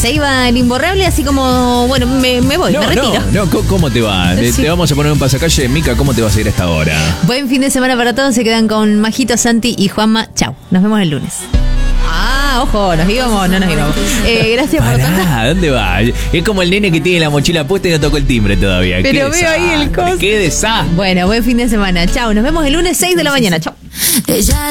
Se iba el imborrable, así como, bueno, me voy, me retiro. No, ¿cómo te va? Sí. Te vamos a poner un pasacalle. Mica, ¿cómo te vas a ir a esta hora? Buen fin de semana para todos. Se quedan con Majito, Santi y Juanma. Chau. Nos vemos el lunes. Ojo, ¿nos íbamos? No nos íbamos. Gracias por tanto. ¿Dónde va? Es como el nene que tiene la mochila puesta y no tocó el timbre todavía. Pero veo ahí el coso. ¡Qué desastre! Bueno, buen fin de semana. Chau. Nos vemos el lunes 6 de la mañana. Chau.